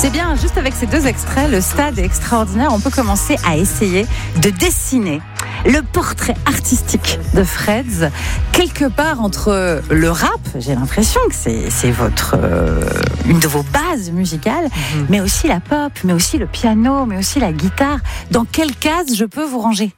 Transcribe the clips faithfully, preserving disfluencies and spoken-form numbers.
C'est bien, juste avec ces deux extraits, le stade est extraordinaire. On peut commencer à essayer de dessiner le portrait artistique de Freds, quelque part entre le rap, j'ai l'impression que c'est, c'est votre, euh, une de vos bases musicales, mmh. mais aussi la pop, mais aussi le piano, mais aussi la guitare. Dans quelle case je peux vous ranger?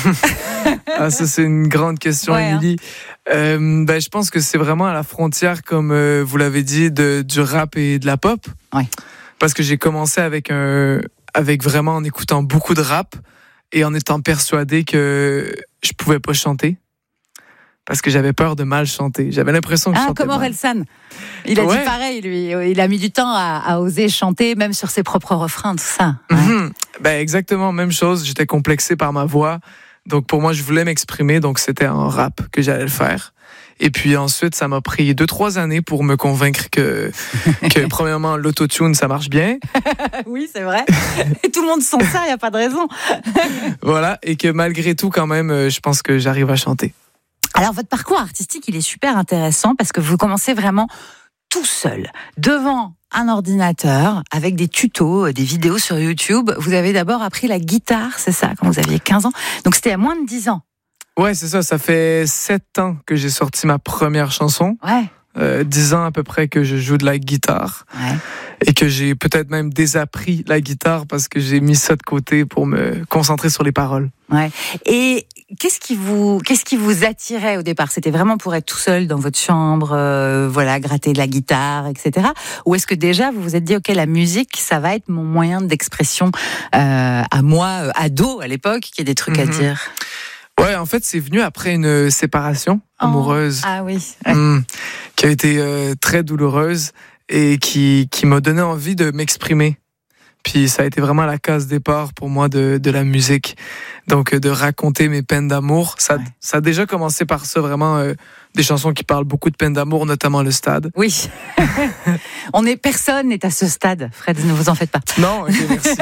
Ah, ça, c'est une grande question, ouais, Émilie. Hein. Euh, ben, je pense que c'est vraiment à la frontière, comme euh, vous l'avez dit, de, du rap et de la pop. Ouais. Parce que j'ai commencé avec, un, avec vraiment en écoutant beaucoup de rap et en étant persuadé que je pouvais pas chanter. Parce que j'avais peur de mal chanter. J'avais l'impression que ah, je chantais comme mal. Orelsan. Il a ouais. dit pareil, lui. Il a mis du temps à, à oser chanter, même sur ses propres refrains, tout ça. Ouais. Mm-hmm. Ben, exactement, même chose. J'étais complexé par ma voix. Donc, pour moi, je voulais m'exprimer. Donc, c'était en rap que j'allais le faire. Et puis ensuite, ça m'a pris deux, trois années pour me convaincre que, que premièrement, l'autotune, ça marche bien. Oui, c'est vrai. Et tout le monde sent ça, il n'y a pas de raison. Voilà. Et que malgré tout, quand même, je pense que j'arrive à chanter. Alors, votre parcours artistique, il est super intéressant parce que vous commencez vraiment tout seul, devant un ordinateur, avec des tutos, des vidéos sur YouTube. Vous avez d'abord appris la guitare, c'est ça, quand vous aviez quinze ans. Donc, c'était à moins de dix ans. Ouais, c'est ça. Ça fait sept ans que j'ai sorti ma première chanson. Ouais. Euh, dix ans à peu près que je joue de la guitare. Ouais. Et que j'ai peut-être même désappris la guitare parce que j'ai mis ça de côté pour me concentrer sur les paroles. Ouais. Et qu'est-ce qui vous, qu'est-ce qui vous attirait au départ? C'était vraiment pour être tout seul dans votre chambre, euh, voilà, gratter de la guitare, et cetera. Ou est-ce que déjà vous vous êtes dit, ok, la musique, ça va être mon moyen d'expression euh, à moi, euh, ado à l'époque, qui a des trucs mm-hmm. à dire? Ouais, en fait, c'est venu après une séparation amoureuse. Oh, ah oui. Ouais. Mmh, qui a été euh, très douloureuse et qui, qui m'a donné envie de m'exprimer. Puis ça a été vraiment la case départ pour moi de, de la musique. Donc, de raconter mes peines d'amour. Ça, ouais. ça a déjà commencé par ça, vraiment, euh, des chansons qui parlent beaucoup de peines d'amour, notamment Le Stade. Oui. On est, personne n'est à ce stade, Fred, ne vous en faites pas. Non, ok, merci.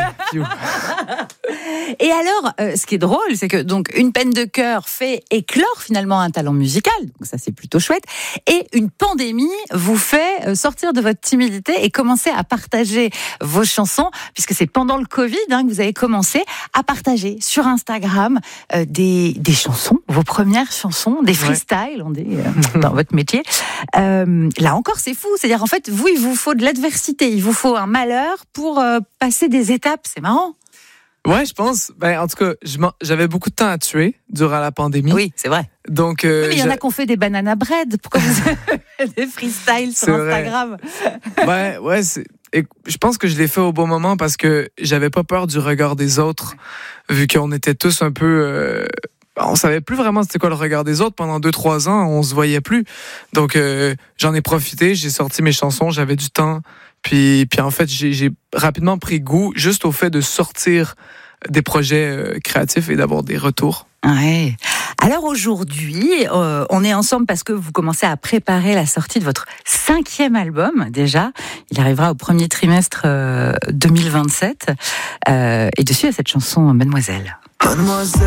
Et alors, euh, ce qui est drôle, c'est que donc une peine de cœur fait éclore finalement un talent musical, donc ça c'est plutôt chouette, et une pandémie vous fait euh, sortir de votre timidité et commencer à partager vos chansons, puisque c'est pendant le Covid hein, que vous avez commencé à partager sur Instagram euh, des, des chansons, vos premières chansons, des freestyles, ouais. on dit euh, dans votre métier. Euh, là encore, c'est fou, c'est-à-dire en fait, vous, il vous faut de l'adversité, il vous faut un malheur pour euh, passer des étapes, c'est marrant. Ouais, je pense. Ben, en tout cas, je j'avais beaucoup de temps à tuer durant la pandémie. Oui, c'est vrai. Donc, euh, oui, mais il y en a qui ont fait des banana bread. Pourquoi vous avez des freestyles sur Instagram? Ouais, ouais. C'est... Et je pense que je l'ai fait au bon moment parce que j'avais pas peur du regard des autres, vu qu'on était tous un peu. Euh... On savait plus vraiment c'était quoi le regard des autres pendant deux trois ans. On se voyait plus. Donc, euh, j'en ai profité. J'ai sorti mes chansons. J'avais du temps. Puis, puis en fait, j'ai, j'ai rapidement pris goût juste au fait de sortir des projets euh, créatifs et d'avoir des retours. Ouais. Alors aujourd'hui, euh, on est ensemble parce que vous commencez à préparer la sortie de votre cinquième album déjà. Il arrivera au premier trimestre euh, deux mille vingt-sept. Euh, et dessus, il y a cette chanson Mademoiselle. Mademoiselle.